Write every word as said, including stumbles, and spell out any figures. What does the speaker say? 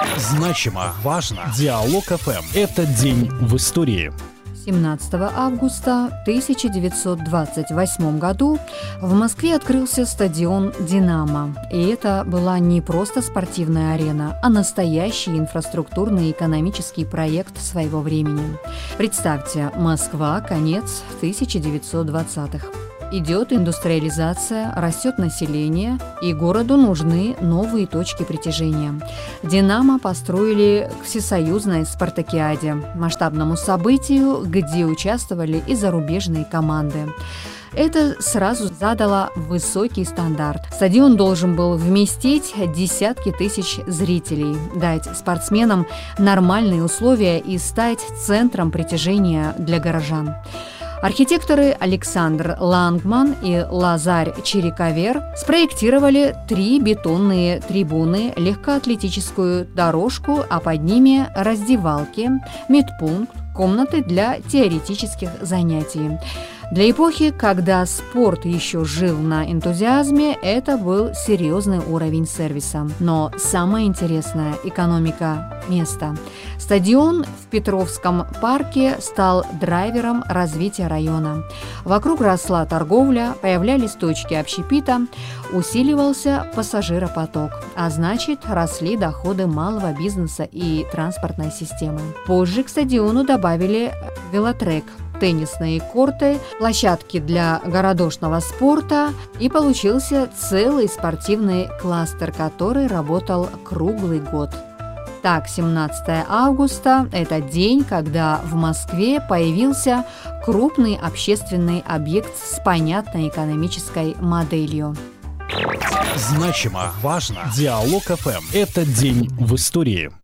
Значимо, важно. Диалог эф эм. Это день в истории. семнадцатого августа тысяча девятьсот двадцать восьмом году в Москве открылся стадион «Динамо». И это была не просто спортивная арена, а настоящий инфраструктурный и экономический проект своего времени. Представьте, Москва, конец тысяча девятьсот двадцатых. Идет индустриализация, растет население, и городу нужны новые точки притяжения. «Динамо» построили к всесоюзной спартакиаде, масштабному событию, где участвовали и зарубежные команды. Это сразу задало высокий стандарт. Стадион должен был вместить десятки тысяч зрителей, дать спортсменам нормальные условия и стать центром притяжения для горожан. Архитекторы Александр Лангман и Лазарь Чириковер спроектировали три бетонные трибуны, легкоатлетическую дорожку, а под ними раздевалки, медпункт, комнаты для теоретических занятий. Для эпохи, когда спорт еще жил на энтузиазме, это был серьезный уровень сервиса. Но самое интересное – экономика места. Стадион в Петровском парке стал драйвером развития района. Вокруг росла торговля, появлялись точки общепита, усиливался пассажиропоток, а значит, росли доходы малого бизнеса и транспортной системы. Позже к стадиону добавили велотрек, теннисные корты, площадки для городошного спорта, и получился целый спортивный кластер, который работал круглый год. Так, семнадцатого августа – это день, когда в Москве появился крупный общественный объект с понятной экономической моделью. Значимо, важно. Диалог эф эм. Это день в истории.